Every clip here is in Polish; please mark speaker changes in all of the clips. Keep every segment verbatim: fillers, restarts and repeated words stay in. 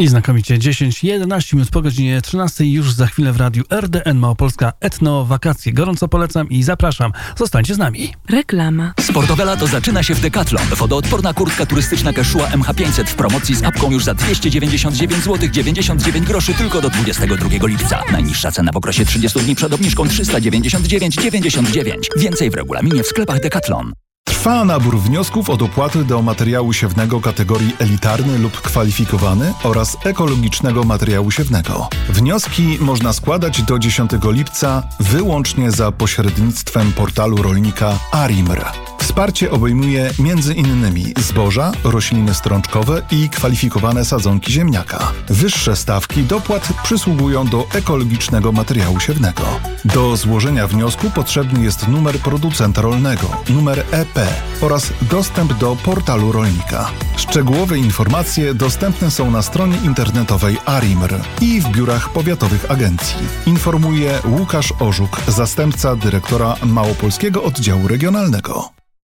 Speaker 1: I znakomicie dziesięć jedenaście minut po godzinie trzynastej, już za chwilę w radiu R D N Małopolska Etno Wakacje. Gorąco polecam i zapraszam. Zostańcie z nami.
Speaker 2: Reklama.
Speaker 3: Sportowe lato zaczyna się w Decathlon. Wodoodporna kurtka turystyczna Quechua M H pięćset w promocji z apką już za dwieście dziewięćdziesiąt dziewięć złotych dziewięćdziesiąt dziewięć groszy tylko do dwudziestego drugiego lipca. Najniższa cena w okresie trzydziestu dni przed obniżką trzysta dziewięćdziesiąt dziewięć dziewięćdziesiąt dziewięć. Więcej w regulaminie w sklepach Decathlon.
Speaker 4: Trwa nabór wniosków o dopłaty do materiału siewnego kategorii elitarny lub kwalifikowany oraz ekologicznego materiału siewnego. Wnioski można składać do dziesiątego lipca wyłącznie za pośrednictwem portalu rolnika Arimr. Wsparcie obejmuje między innymi zboża, rośliny strączkowe i kwalifikowane sadzonki ziemniaka. Wyższe stawki dopłat przysługują do ekologicznego materiału siewnego. Do złożenia wniosku potrzebny jest numer producenta rolnego, numer E P oraz dostęp do portalu rolnika. Szczegółowe informacje dostępne są na stronie internetowej Arimr i w biurach powiatowych agencji. Informuje Łukasz Orzuk, zastępca dyrektora Małopolskiego Oddziału Regionalnego.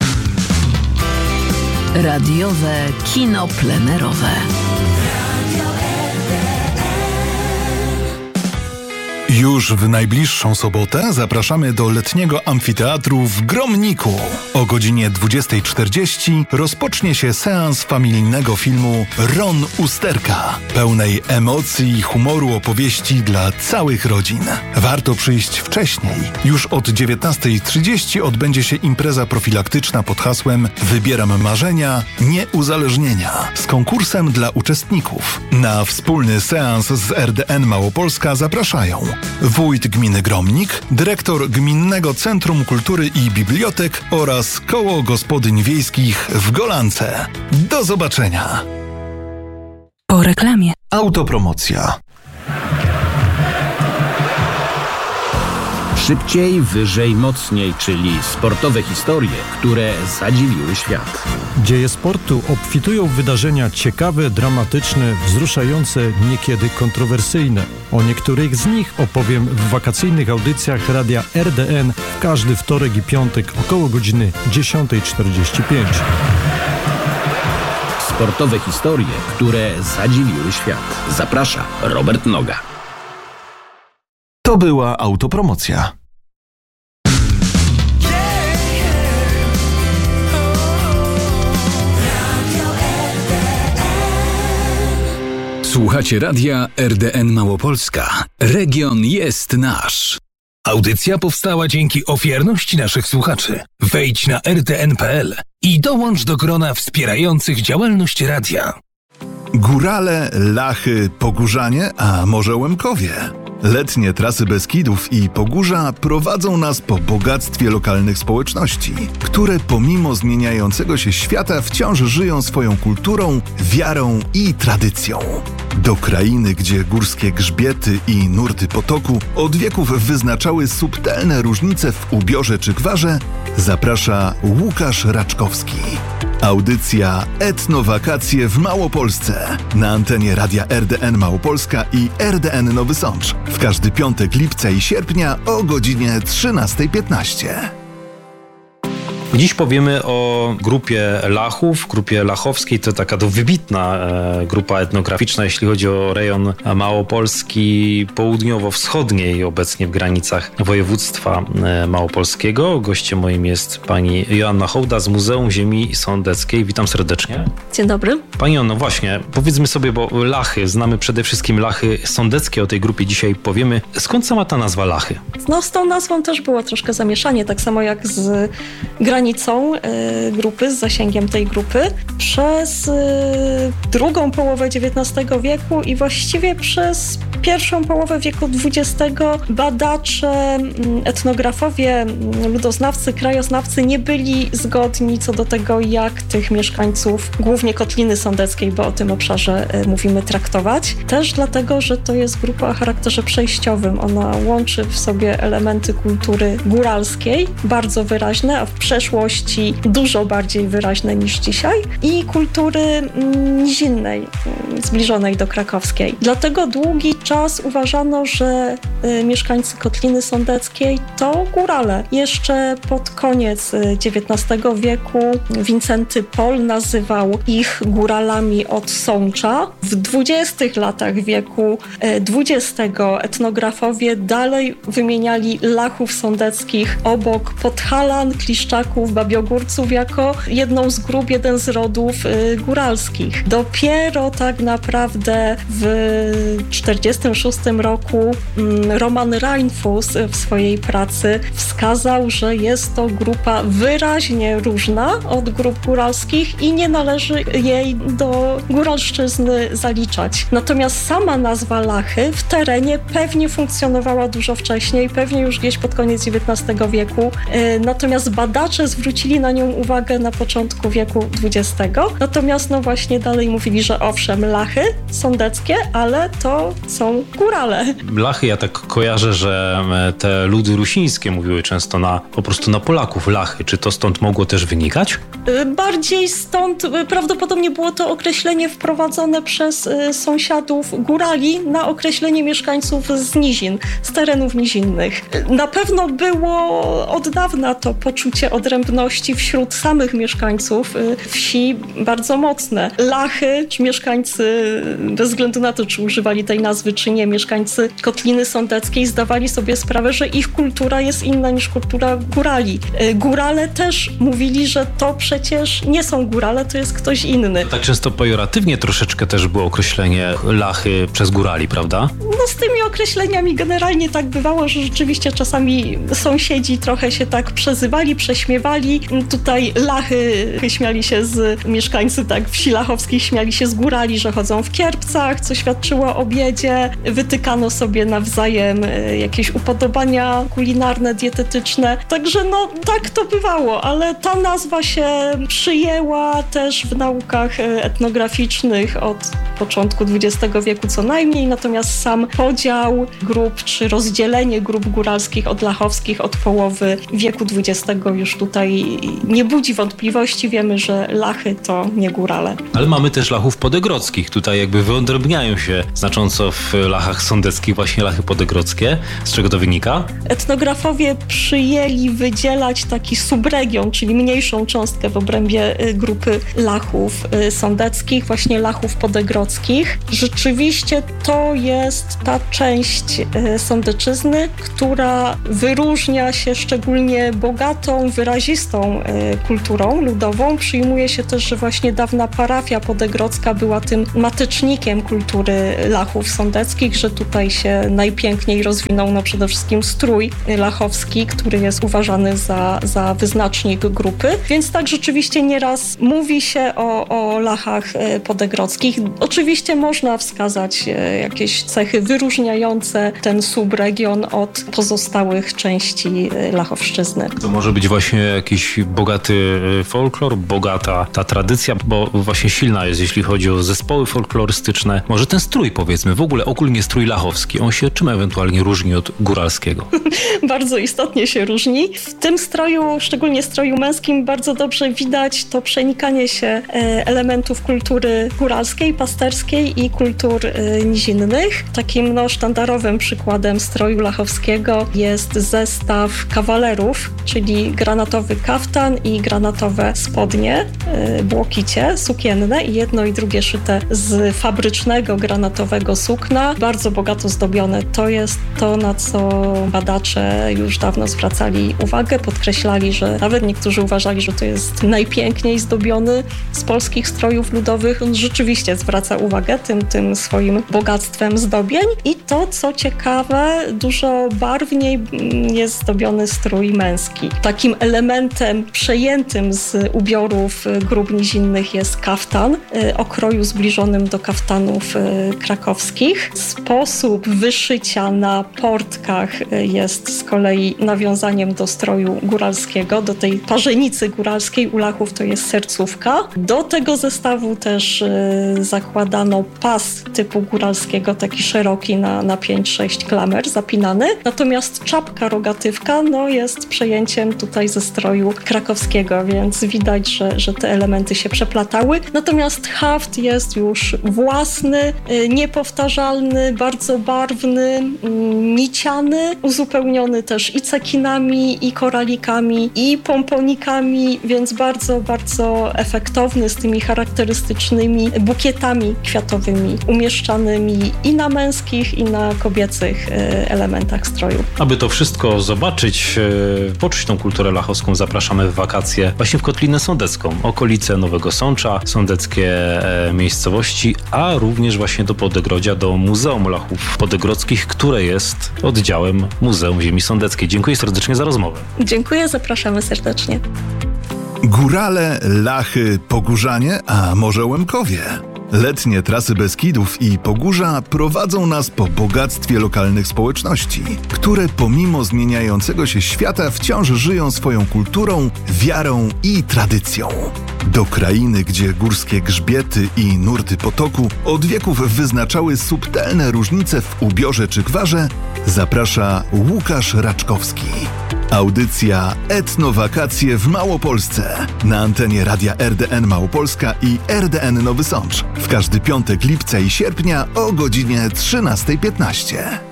Speaker 2: Radiowe kino plenerowe.
Speaker 4: Już w najbliższą sobotę zapraszamy do letniego amfiteatru w Gromniku. O godzinie dwudziestej czterdzieści rozpocznie się seans familijnego filmu Ron Usterka, pełnej emocji i humoru opowieści dla całych rodzin. Warto przyjść wcześniej. Już od dziewiętnastej trzydzieści odbędzie się impreza profilaktyczna pod hasłem Wybieram marzenia, nie uzależnienia, z konkursem dla uczestników. Na wspólny seans z R D N Małopolska zapraszają wójt gminy Gromnik, dyrektor Gminnego Centrum Kultury i Bibliotek oraz Koło Gospodyń Wiejskich w Golance. Do zobaczenia!
Speaker 2: Po reklamie.
Speaker 4: Autopromocja.
Speaker 5: Szybciej, wyżej, mocniej, czyli sportowe historie, które zadziwiły świat.
Speaker 6: Dzieje sportu obfitują w wydarzenia ciekawe, dramatyczne, wzruszające, niekiedy kontrowersyjne. O niektórych z nich opowiem w wakacyjnych audycjach radia R D N w każdy wtorek i piątek około godziny dziesiąta czterdzieści pięć.
Speaker 5: Sportowe historie, które zadziwiły świat. Zaprasza Robert Noga.
Speaker 4: To była autopromocja.
Speaker 7: Słuchacie radia R D N Małopolska. Region jest nasz. Audycja powstała dzięki ofiarności naszych słuchaczy. Wejdź na r d n kropka p l i dołącz do grona wspierających działalność radia.
Speaker 4: Górale, Lachy, Pogórzanie, a może Łemkowie? Letnie trasy Beskidów i Pogórza prowadzą nas po bogactwie lokalnych społeczności, które pomimo zmieniającego się świata wciąż żyją swoją kulturą, wiarą i tradycją. Do krainy, gdzie górskie grzbiety i nurty potoku od wieków wyznaczały subtelne różnice w ubiorze czy gwarze, zaprasza Łukasz Raczkowski. Audycja Etno-Wakacje w Małopolsce na antenie radia R D N Małopolska i R D N Nowy Sącz w każdy piątek lipca i sierpnia o godzinie trzynasta piętnaście.
Speaker 8: Dziś powiemy o grupie Lachów, grupie lachowskiej. To taka to wybitna e, grupa etnograficzna, jeśli chodzi o rejon Małopolski południowo-wschodniej, obecnie w granicach województwa e, małopolskiego. Gościem moim jest pani Joanna Hołda z Muzeum Ziemi Sądeckiej. Witam serdecznie.
Speaker 9: Dzień dobry.
Speaker 8: Pani Joanno, właśnie, powiedzmy sobie, bo Lachy, znamy przede wszystkim Lachy sądeckie, o tej grupie dzisiaj powiemy. Skąd sama ta nazwa Lachy?
Speaker 9: No z tą nazwą też było troszkę zamieszanie, tak samo jak z granicą grupy, z zasięgiem tej grupy. Przez drugą połowę dziewiętnastego wieku i właściwie przez pierwszą połowę wieku dwudziestego badacze, etnografowie, ludoznawcy, krajoznawcy nie byli zgodni co do tego, jak tych mieszkańców, głównie Kotliny Sądeckiej, bo o tym obszarze mówimy, traktować. Też dlatego, że to jest grupa o charakterze przejściowym. Ona łączy w sobie elementy kultury góralskiej, bardzo wyraźne, a w przeszłości przeszłości dużo bardziej wyraźne niż dzisiaj i kultury nizinnej, zbliżonej do krakowskiej. Dlatego długi czas uważano, że y, mieszkańcy Kotliny Sądeckiej to górale. Jeszcze pod koniec dziewiętnastego wieku Wincenty Pol nazywał ich góralami od Sącza. W dwudziestych latach wieku dwudziestego etnografowie dalej wymieniali Lachów sądeckich obok Podhalan, Kliszczaków, Babiogórców jako jedną z grup, jeden z rodów y, góralskich. Dopiero tak naprawdę w czterdziestym szóstym roku y, Roman Reinfuss w swojej pracy wskazał, że jest to grupa wyraźnie różna od grup góralskich i nie należy jej do góralszczyzny zaliczać. Natomiast sama nazwa Lachy w terenie pewnie funkcjonowała dużo wcześniej, pewnie już gdzieś pod koniec dziewiętnastego wieku. Natomiast badacze zwrócili na nią uwagę na początku wieku dwudziestego. Natomiast no właśnie dalej mówili, że owszem, Lachy sądeckie, ale to są górale.
Speaker 8: Lachy, ja tak kojarzę, że te ludy rusińskie mówiły często na, po prostu na Polaków Lachy. Czy to stąd mogło też wynikać?
Speaker 9: Bardziej stąd prawdopodobnie było to określenie wprowadzone przez sąsiadów górali na określenie mieszkańców z nizin, z terenów nizinnych. Na pewno było od dawna to poczucie odrębności wśród samych mieszkańców wsi bardzo mocne. Lachy, czy mieszkańcy, bez względu na to, czy używali tej nazwy, czy nie, mieszkańcy Kotliny Sądeckiej zdawali sobie sprawę, że ich kultura jest inna niż kultura górali. Górale też mówili, że to przecież nie są górale, to jest ktoś inny.
Speaker 8: Tak często pejoratywnie troszeczkę też było określenie Lachy przez górali, prawda?
Speaker 9: No z tymi określeniami generalnie tak bywało, że rzeczywiście czasami sąsiedzi trochę się tak przezywali, prześmiewali. Tutaj Lachy śmiali się z mieszkańcy tak wsi lachowskich, śmiali się z górali, że chodzą w kierpcach, co świadczyło o biedzie. Wytykano sobie nawzajem jakieś upodobania kulinarne, dietetyczne. Także no tak to bywało, ale ta nazwa się przyjęła też w naukach etnograficznych od początku dwudziestego wieku co najmniej, natomiast sam podział grup czy rozdzielenie grup góralskich od lachowskich od połowy wieku dwudziestego już tutaj nie budzi wątpliwości. Wiemy, że Lachy to nie górale.
Speaker 8: Ale mamy też Lachów podegrodzkich. Tutaj jakby wyodrębniają się znacząco w Lachach sądeckich właśnie Lachy podegrodzkie. Z czego to wynika?
Speaker 9: Etnografowie przyjęli wydzielać taki subregion, czyli mniejszą cząstkę w obrębie grupy Lachów sądeckich, właśnie Lachów podegrodzkich. Rzeczywiście to jest ta część Sądeczyzny, która wyróżnia się szczególnie bogatą, wyrazistą kulturą ludową. Przyjmuje się też, że właśnie dawna parafia podegrodzka była tym matecznikiem kultury Lachów sądeckich, że tutaj się najpiękniej rozwinął no przede wszystkim strój lachowski, który jest uważany za, za wyznacznik grupy. Więc tak rzeczywiście nieraz mówi się o, o Lachach podegrodzkich. Oczywiście można wskazać jakieś cechy wyróżniające ten subregion od pozostałych części Lachowszczyzny.
Speaker 8: To może być właśnie jakiś bogaty folklor, bogata ta tradycja, bo właśnie silna jest, jeśli chodzi o zespoły folklorystyczne. Może ten strój, powiedzmy, w ogóle ogólnie strój lachowski, on się czym ewentualnie różni od góralskiego?
Speaker 9: Bardzo istotnie się różni. W tym stroju, szczególnie stroju męskim, bardzo dobrze widać to przenikanie się elementów kultury góralskiej, pasterskiej i kultur nizinnych. Takim no, sztandarowym przykładem stroju lachowskiego jest zestaw kawalerów, czyli granatowy kaftan i granatowe spodnie, błokicie, sukienne i jedno i drugie szyte z fabrycznego granatowego sukna, bardzo bogato zdobione. To jest to, na co badacze już dawno zwracali uwagę, podkreślali, że nawet niektórzy uważali, że to jest najpiękniej zdobiony z polskich strojów ludowych. On rzeczywiście zwraca uwagę tym, tym swoim bogactwem zdobień i to, co ciekawe, dużo barwniej jest zdobiony strój męski. Takim elementem przejętym z ubiorów grup nizinnych jest kaftan o kroju zbliżonym do kaftanów krakowskich. Sposób wyszycia na portkach jest z kolei nawiązaniem do stroju góralskiego, do tej parzenicy góralskiej. U Lachów to jest sercówka. Do tego zestawu też zakładano pas typu góralskiego, taki szeroki, szeroki na, na pięć sześć klamer, zapinany. Natomiast czapka rogatywka no, jest przejęciem tutaj ze stroju krakowskiego, więc widać, że, że te elementy się przeplatały. Natomiast haft jest już własny, niepowtarzalny, bardzo barwny, niciany, uzupełniony też i cekinami, i koralikami, i pomponikami, więc bardzo, bardzo efektowny z tymi charakterystycznymi bukietami kwiatowymi umieszczanymi i na męskich, i na kobiecych elementach stroju.
Speaker 8: Aby to wszystko zobaczyć, poczuć tą kulturę lachowską, zapraszamy w wakacje właśnie w Kotlinę Sądecką, okolice Nowego Sącza, sądeckie miejscowości, a również właśnie do Podegrodzia, do Muzeum Lachów Podegrodzkich, które jest oddziałem Muzeum Ziemi Sądeckiej. Dziękuję serdecznie za rozmowę.
Speaker 9: Dziękuję, zapraszamy serdecznie.
Speaker 4: Górale, Lachy, Pogórzanie, a może Łemkowie? Letnie trasy Beskidów i Pogórza prowadzą nas po bogactwie lokalnych społeczności, które pomimo zmieniającego się świata wciąż żyją swoją kulturą, wiarą i tradycją. Do krainy, gdzie górskie grzbiety i nurty potoku od wieków wyznaczały subtelne różnice w ubiorze czy gwarze, zaprasza Łukasz Raczkowski. Audycja Etnowakacje w Małopolsce na antenie Radia R D N Małopolska i R D N Nowy Sącz w każdy piątek lipca i sierpnia o godzinie trzynasta piętnaście.